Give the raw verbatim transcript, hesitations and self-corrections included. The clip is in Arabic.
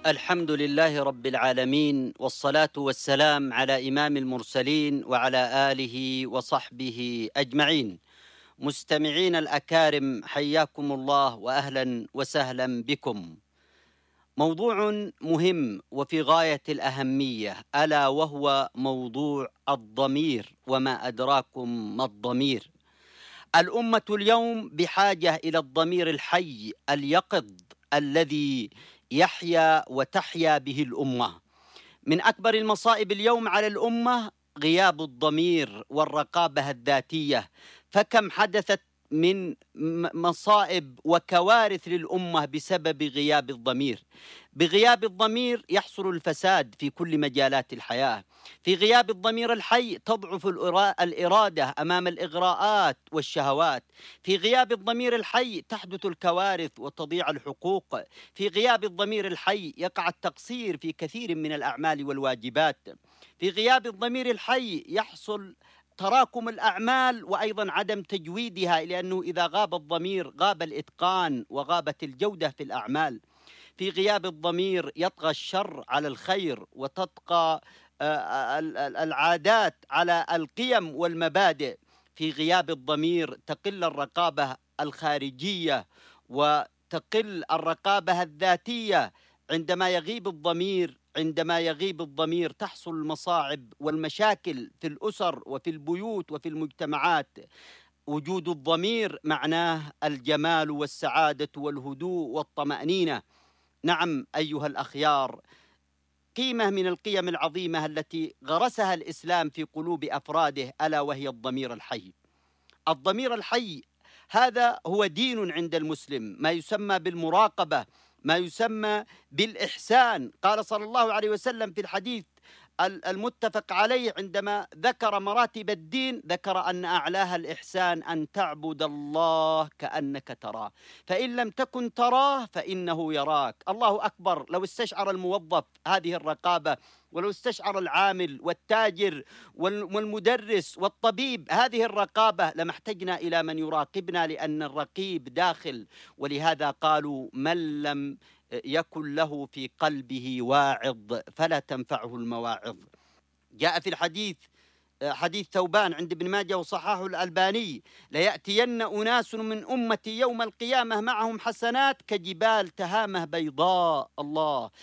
الحمد لله رب العالمين، والصلاة والسلام على إمام المرسلين وعلى آله وصحبه أجمعين. مستمعين الأكارم، حياكم الله وأهلا وسهلا بكم. موضوع مهم وفي غاية الأهمية، ألا وهو موضوع الضمير. وما أدراكم ما الضمير؟ الأمة اليوم بحاجة إلى الضمير الحي اليقظ الذي يحيا وتحيا به الأمة. من أكبر المصائب اليوم على الأمة غياب الضمير والرقابة الذاتية، فكم حدثت من مصائب وكوارث للأمة بسبب غياب الضمير. بغياب الضمير يحصل الفساد في كل مجالات الحياة. في غياب الضمير الحي تضعف الإرادة أمام الإغراءات والشهوات. في غياب الضمير الحي تحدث الكوارث وتضيع الحقوق. في غياب الضمير الحي يقع التقصير في كثير من الأعمال والواجبات. في غياب الضمير الحي يحصل تراكم الأعمال وأيضا عدم تجويدها، لأنه إذا غاب الضمير غاب الإتقان وغابت الجودة في الأعمال. في غياب الضمير يطغى الشر على الخير، وتطغى العادات على القيم والمبادئ. في غياب الضمير تقل الرقابة الخارجية وتقل الرقابة الذاتية. عندما يغيب الضمير عندما يغيب الضمير تحصل المصاعب والمشاكل في الأسر وفي البيوت وفي المجتمعات. وجود الضمير معناه الجمال والسعادة والهدوء والطمأنينة. نعم أيها الأخيار، قيمة من القيم العظيمة التي غرسها الإسلام في قلوب أفراده، ألا وهي الضمير الحي. الضمير الحي هذا هو دين عند المسلم، ما يسمى بالمراقبة، ما يسمى بالإحسان. قال صلى الله عليه وسلم في الحديث المتفق عليه عندما ذكر مراتب الدين، ذكر أن أعلاها الإحسان، أن تعبد الله كأنك تراه، فإن لم تكن تراه فإنه يراك. الله أكبر، لو استشعر الموظف هذه الرقابة، ولو استشعر العامل والتاجر والمدرس والطبيب هذه الرقابة، لما احتجنا إلى من يراقبنا، لأن الرقيب داخل. ولهذا قالوا من لم يكن له في قلبه واعظ فلا تنفعه المواعظ. جاء في الحديث حديث ثوبان عند ابن ماجه وصححه الألباني: ليأتين أناس من أمتي يوم القيامة معهم حسنات كجبال تهامة بيضاء. الله،